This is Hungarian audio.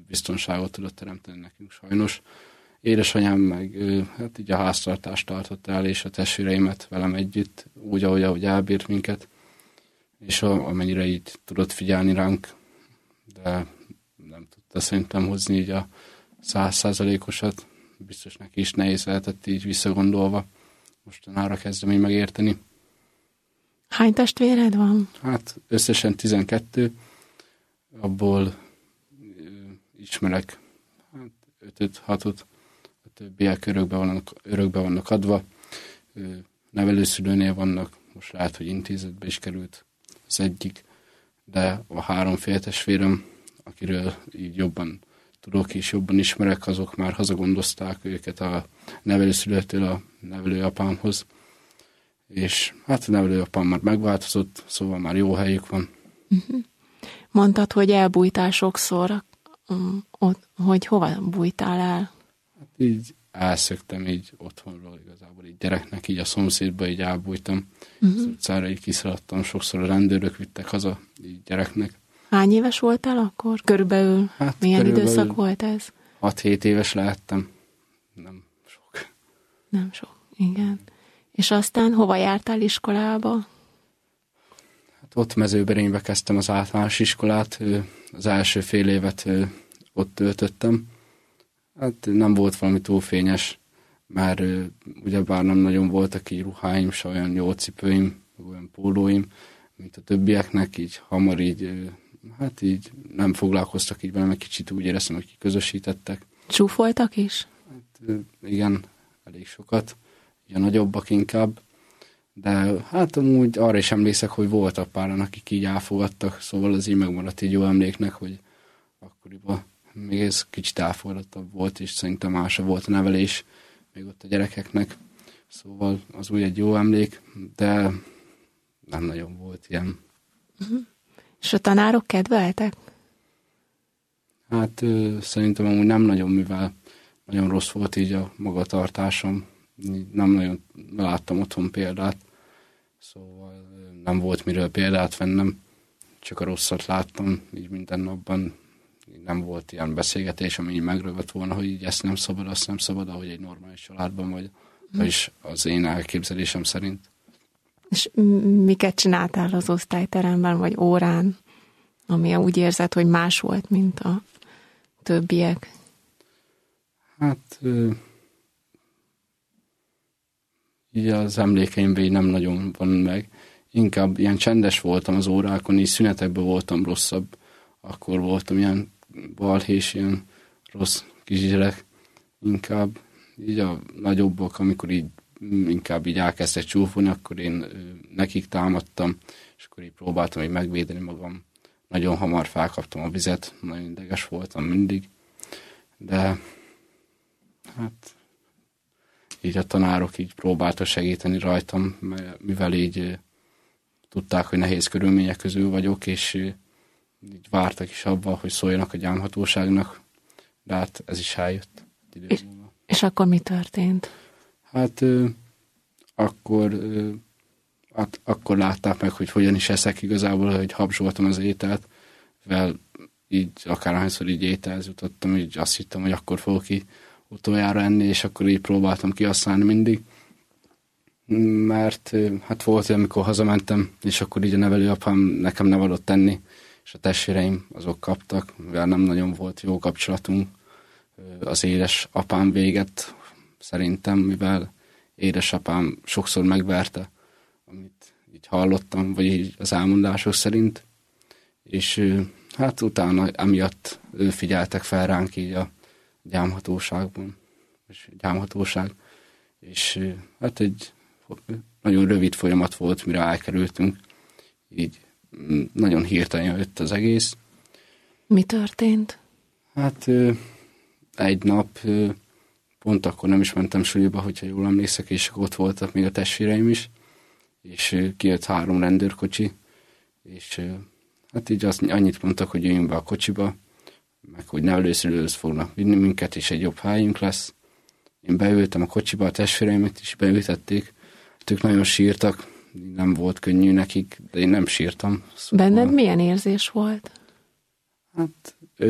biztonságot tudott teremteni nekünk sajnos. Édesanyám meg hát így a háztartást tartotta el, és a testvéreimet velem együtt, úgy, ahogy elbírt minket, és amennyire így tudott figyelni ránk, de nem tudta szerintem hozni így a 100%-osat. Biztos neki is nehéz lehetett így visszagondolva. Mostanára kezdem így megérteni. Hány testvéred van? Hát összesen 12, abból ismerek 5-6-ot, a többiek örökbe vannak adva, nevelőszülőnél vannak, most lehet, hogy intézetbe is került az egyik, de a 3 féltestvérem, akiről így jobban tudok és jobban ismerek, azok már hazagondozták őket a nevelőszülőtől a nevelőapámhoz, és hát a nevelőapám már megváltozott, szóval már jó helyük van. Mondtad, hogy elbújtál sokszor, hogy hova bújtál el? Hát így elszöktem így otthonról igazából, így gyereknek, így a szomszédba így elbújtam. Az utcára így kiszaladtam, sokszor a rendőrök vittek haza, így gyereknek. Hány éves voltál akkor? Körülbelül milyen időszak volt ez? 6-7 éves lehettem. Nem sok. Nem sok, igen. És aztán hova jártál iskolába? Hát ott Mezőberénybe kezdtem az általános iskolát, az első fél évet ott töltöttem. Hát nem volt valami túl fényes, mert ugyebár nem nagyon voltak így ruháim, se olyan jó cipőim, olyan pólóim, mint a többieknek, így hamar így, hát így nem foglalkoztak így velem, egy kicsit úgy éreztem, hogy kiközösítettek. Csúfoltak is? Hát igen, elég sokat, így a nagyobbak inkább, de hát amúgy arra is emlékszek, hogy voltak páran, akik így elfogadtak, szóval az így megmaradt így jó emléknek, hogy akkoriban még ez kicsit elfogadottabb volt, és szerintem másabb volt a nevelés még ott a gyerekeknek, szóval az úgy egy jó emlék, de nem nagyon volt ilyen. És a tanárok kedveltek? Hát szerintem amúgy nem nagyon, mivel nagyon rossz volt így a magatartásom, nem nagyon láttam otthon példát, szóval nem volt miről példát vennem, csak a rosszat láttam, így minden napban nem volt ilyen beszélgetés, ami így megrövött volna, hogy így ezt nem szabad, azt nem szabad, ahogy egy normális családban vagy, vagyis az én elképzelésem szerint. És miket csináltál az osztályteremben, vagy órán, ami úgy érzed, hogy más volt, mint a többiek? Hát így az emlékeimben így nem nagyon van meg. Inkább ilyen csendes voltam az órákon, így szünetekben voltam rosszabb. Akkor voltam ilyen balhés, ilyen rossz kisgyerek. Inkább így a nagyobbak, amikor így inkább így elkezdtek csúfolni, akkor én nekik támadtam, és akkor így próbáltam így megvédeni magam. Nagyon hamar felkaptam a vizet, nagyon ideges voltam mindig, de hát így a tanárok így próbáltak segíteni rajtam, mivel így tudták, hogy nehéz körülmények közül vagyok, és így vártak is abban, hogy szóljanak a gyámhatóságnak, de hát ez is eljött. És akkor mi történt? Hát akkor látták meg, hogy hogyan is eszek igazából, hogy habzsoltam az ételt, mivel így akárhányszor így ételhez jutottam, így azt hittem, hogy akkor fogok ki utoljára enni, és akkor így próbáltam kihasználni mindig. Mert hát volt olyan, amikor hazamentem, és akkor így a nevelőapám nekem nem adott enni, és a testvéreim azok kaptak, mivel nem nagyon volt jó kapcsolatunk. Az édesapám véget szerintem, mivel édesapám sokszor megverte, amit így hallottam, vagy így az elmondások szerint, és hát utána emiatt figyeltek fel ránk így a gyámhatóságban, és hát egy nagyon rövid folyamat volt, mire elkerültünk, így nagyon hirtelen jött az egész. Mi történt? Hát egy nap, pont akkor nem is mentem suliba, hogyha jól emlékszek, és ott voltak még a testvéreim is, és kijött 3 rendőrkocsi, és hát így annyit mondtak, hogy jöjjünk be a kocsiba, meg hogy nevelőszülőhöz fognak vinni minket, és egy jobb helyünk lesz. Én beültem a kocsiba, a testvéreimet is beültették, ők nagyon sírtak, nem volt könnyű nekik, de én nem sírtam. Szóval... Benned milyen érzés volt? Hát